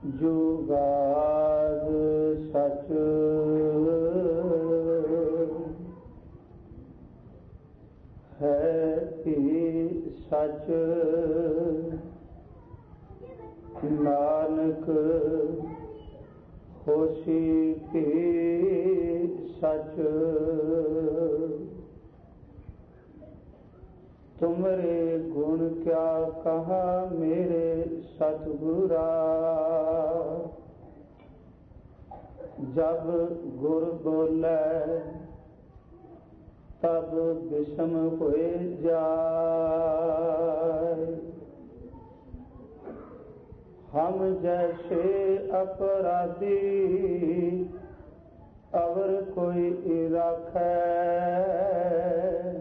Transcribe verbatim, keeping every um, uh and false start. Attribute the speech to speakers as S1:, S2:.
S1: ਜੁਗਾਦ ਸਚ ਹੈ ਹੀ ਸਚ, ਨਾਨਕ ਹੋਸੀ ਭੀ ਸਚ। ਤੁਮਰੇ ਗੁਣ ਕਿਆ ਕਹਾ ਮੇਰੇ ਸਤਿਗੁਰਾ, ਜਬ ਗੁਰ ਬੋਲੇ ਤਬ ਬਿਸਮ ਹੋਏ ਜਾਏ। हम जैसे अपराधी अवर कोई राखै,